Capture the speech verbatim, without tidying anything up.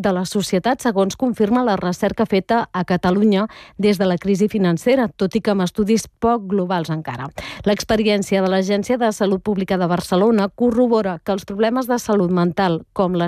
de la societat, segons confirma la recerca feta a Catalunya des de la crisi financera, tot i que amb estudis poc globals encara. L'experiència de l'Agència de Salut Pública de Barcelona corrobora que els problemes de salut mental, com les